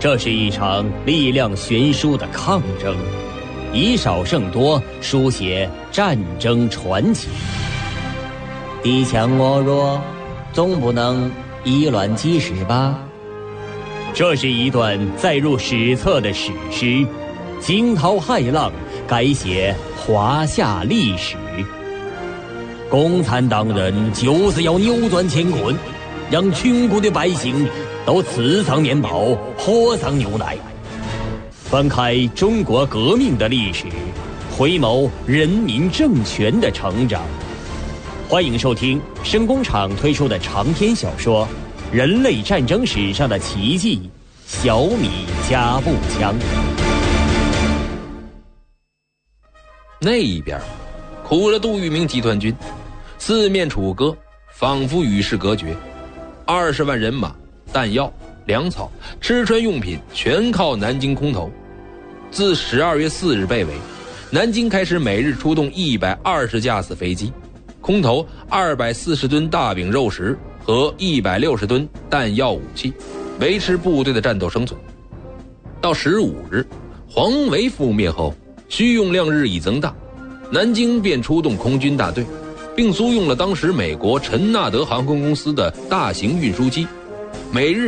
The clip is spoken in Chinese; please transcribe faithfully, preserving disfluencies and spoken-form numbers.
这是一场力量悬殊的抗争，以少胜多，书写战争传奇。敌强我弱，总不能以卵击石吧？这是一段载入史册的史诗，惊涛骇浪，改写华夏历史。共产党人就是要扭转乾坤，让穷苦的百姓都吃上面包，喝上牛奶。翻开中国革命的历史，回眸人民政权的成长。欢迎收听声工厂推出的长篇小说《人类战争史上的奇迹》，小米加步枪。 那一边苦了杜聿明集团军，四面楚歌，仿佛与世隔绝。二十万人马、弹药、粮草、吃穿用品全靠南京空投。自十二月四日被围，南京开始每日出动一百二十架次飞机，空投二百四十吨大饼肉食和一百六十吨弹药武器，维持部队的战斗生存。到十五日，黄维覆灭后，需用量日益增大，南京便出动空军大队，并租用了当时美国陈纳德航空公司的大型运输机，每日